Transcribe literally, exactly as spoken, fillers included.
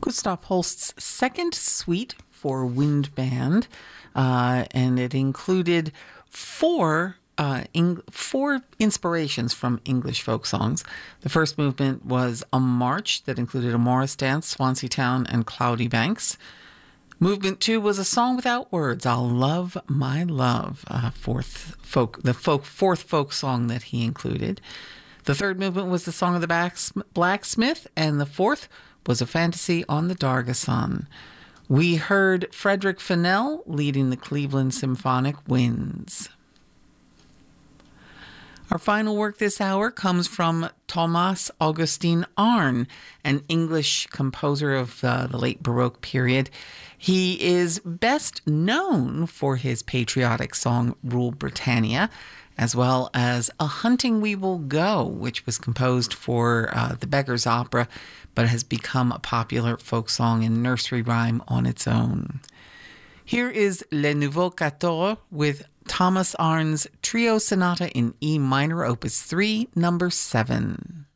Gustav Holst's second suite for wind band, uh, and it included four uh, in, four inspirations from English folk songs. The first movement was a march that included a Morris dance, Swansea Town, and Cloudy Banks. Movement two was a song without words, "I'll Love My Love," uh, fourth folk, the folk, fourth folk song that he included. The third movement was the Song of the Blacksmith, and the fourth was a fantasy on the Dargason. We heard Frederick Fennell leading the Cleveland Symphonic Winds. Our final work this hour comes from Thomas Augustin Arne, an English composer of uh, the late Baroque period. He is best known for his patriotic song Rule Britannia, as well as A Hunting We Will Go, which was composed for uh, the Beggar's Opera, but has become a popular folk song and nursery rhyme on its own. Here is Le Nouveau Quatorze with Thomas Arne's Trio Sonata in E minor, Opus three, number seven.